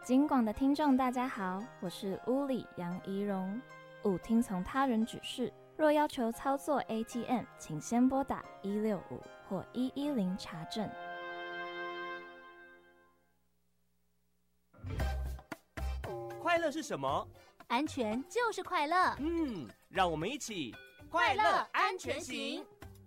警广的听众大家好，我是屋里杨怡蓉。勿听从他人指示，若要求操作 ATM， 请先拨打165或110查证。 快乐是什么？ 安全就是快乐。 让我们一起快乐安全行。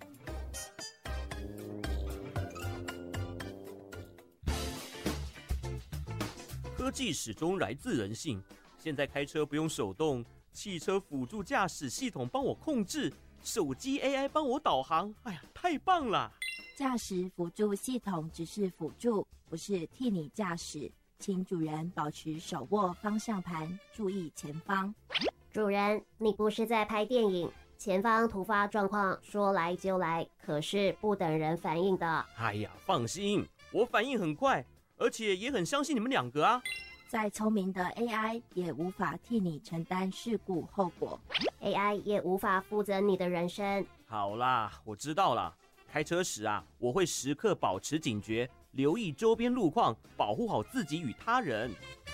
科技始终来自人性，现在开车不用手动，汽车辅助驾驶系统帮我控制，手机 AI 帮我导航，哎呀，太棒了！ 驾驶辅助系统只是辅助，不是替你驾驶，请主人保持手握方向盘，注意前方。 主人，你不是在拍电影，前方突发状况说来就来，可是不等人反应的。 哎呀，放心，我反应很快，而且也很相信你们两个啊。 再聪明的 AI 也无法替你承担事故后果， AI 也无法负责你的人生。 好啦，我知道了。开车时啊，我会时刻保持警觉，留意周边路况，保护好自己与他人。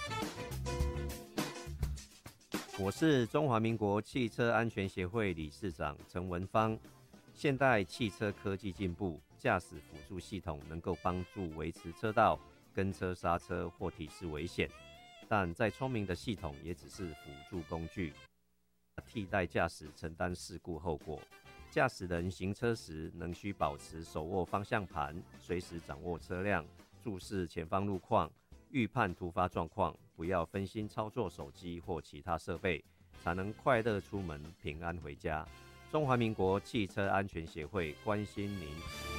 我是中华民国汽车安全协会理事长陈文芳。现代汽车科技进步，驾驶辅助系统能够帮助维持车道、跟车刹车或提示危险，但再聪明的系统也只是辅助工具，替代驾驶承担事故后果。驾驶人行车时能需保持手握方向盘，随时掌握车辆，注视前方路况，预判突发状况，不要分心操作手机或其他设备，才能快乐出门，平安回家。中华民国汽车安全协会关心您。